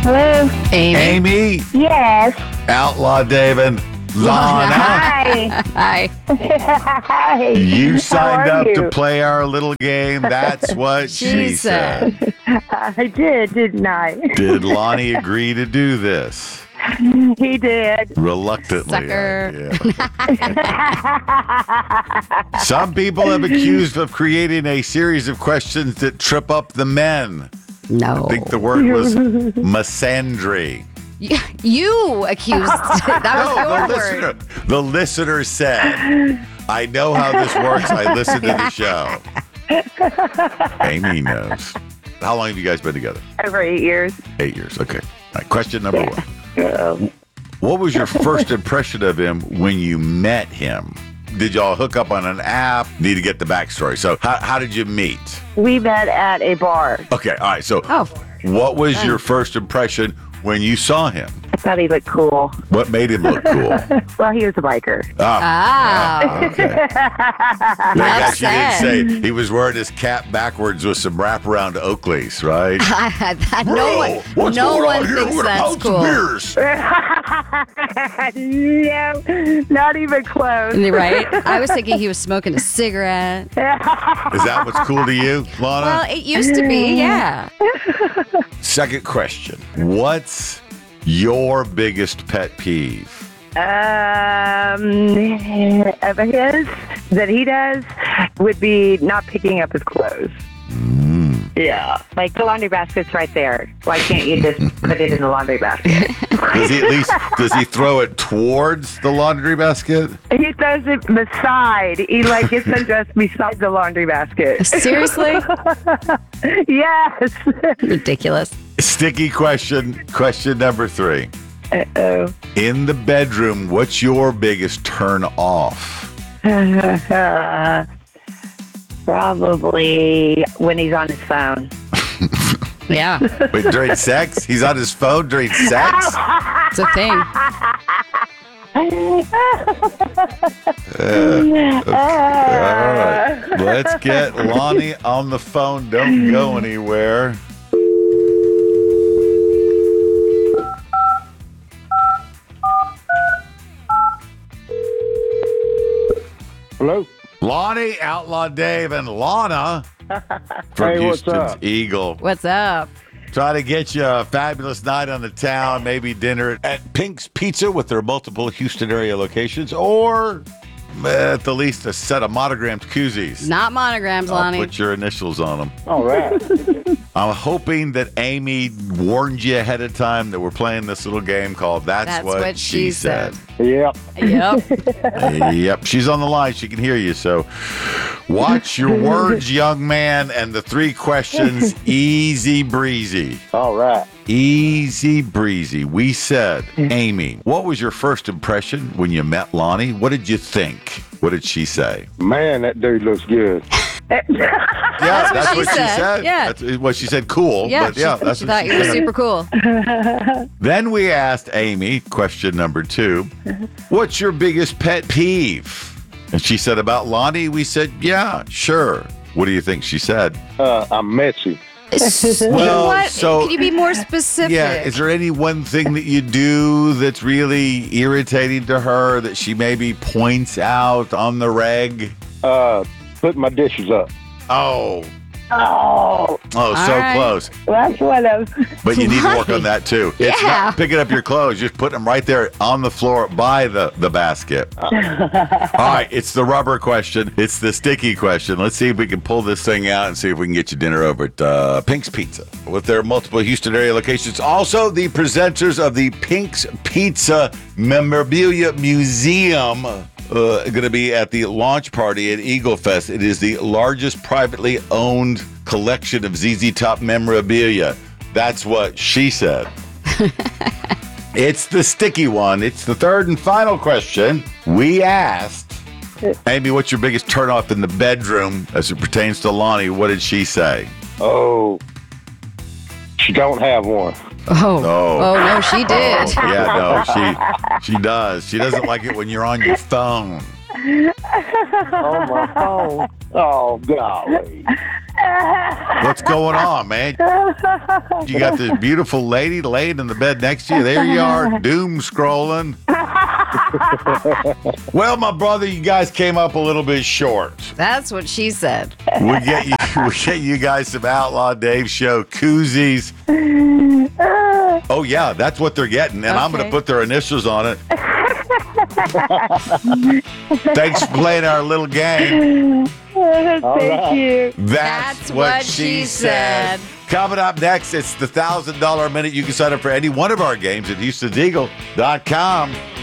Hello? Amy. Yes. Outlaw David. Lana. Hi. Hi. Hi. You How signed are up you? to play our little game. That's what she said. I did, didn't I? Did Lonnie agree to do this? He did. Reluctantly. Sucker. Yeah. Some people have accused of creating a series of questions that trip up the men. No. I think the word was misandry. You accused. That was your word. The listener said, I know how this works. I listened to the show. Amy knows. How long have you guys been together? Over 8 years. 8 years. Okay. All right, question number one. What was your first impression of him when you met him? Did y'all hook up on an app? Need to get the backstory. So how did you meet? We met at a bar. Okay. All right. So Oh. what was your first impression when you saw him? I thought he looked cool. What made him look cool? Well, he was a biker. Okay. I Well guess you didn't say he was wearing his cap backwards with some wraparound Oakleys, right? No one thinks that's cool. No, not even close. Right? I was thinking he was smoking a cigarette. Is that what's cool to you, Lana? Well, it used to be, yeah. Second question. What's your biggest pet peeve? Of his that he does would be not picking up his clothes. Yeah. Like the laundry basket's right there. Why can't you just put it in the laundry basket? Does he throw it towards the laundry basket? He throws it beside. He gets undressed beside the laundry basket. Seriously? Yes. Ridiculous. Sticky question. Question number 3. Uh-oh. In the bedroom, what's your biggest turn off? Probably when he's on his phone. Yeah. Wait, during sex? He's on his phone during sex? It's a thing. All right. Let's get Lonnie on the phone. Don't go anywhere. Hello? Lonnie, Outlaw Dave, and Lana from Hey, what's Houston's up? Eagle. What's up? Try to get you a fabulous night on the town, maybe dinner at Pink's Pizza with their multiple Houston area locations, or at the least a set of monogrammed koozies. Not monograms, I'll Lonnie. put your initials on them. All right. I'm hoping that Amy warned you ahead of time that we're playing this little game called That's What She Said. Yep. Yep. Yep, she's on the line. She can hear you. So watch your words, young man, and the 3 questions, easy breezy. All right. Easy breezy. We said, Amy, what was your first impression when you met Lonnie? What did you think? What did she say? Man, that dude looks good. Yeah, that's what she said. Yeah. That's what she said. Cool. Yeah, But yeah, that's she what thought she you were said. super cool. Then we asked Amy, question number 2, what's your biggest pet peeve? And she said about Lonnie. We said, yeah, sure. What do you think she said? I'm messy. Well, What? so- Can you be more specific? Yeah, is there any one thing that you do that's really irritating to her that she maybe points out on the reg? Put my dishes up. Oh, Oh, so right. close. that's one of. But you need to work Right. on that too. It's Yeah. not picking up your clothes, just put them right there on the floor by the basket. All right, it's the rubber question. It's the sticky question. Let's see if we can pull this thing out and see if we can get you dinner over at Pink's Pizza with their multiple Houston area locations. Also, the presenters of the Pink's Pizza Memorabilia Museum going to be at the launch party at Eagle Fest. It is the largest privately owned collection of ZZ Top memorabilia. That's what she said. It's the sticky one. It's the third and final question. We asked, Amy, what's your biggest turnoff in the bedroom as it pertains to Lonnie? What did she say? Oh, she don't have one. Oh. Oh. Oh, no, she did. Oh, yeah, no, she does. She doesn't like it when you're on your phone. Oh, my phone. Oh, golly. What's going on, man? You got this beautiful lady laid in the bed next to you. There you are, doom scrolling. Well, my brother, you guys came up a little bit short. That's what she said. We get you guys some Outlaw Dave Show koozies. Oh yeah, that's what they're getting, and I'm going to Okay. put their initials on it. Thanks for playing our little game. Thank you. That's what she said. Coming up next, it's the $1,000 minute. You can sign up for any one of our games at HoustonEagle.com.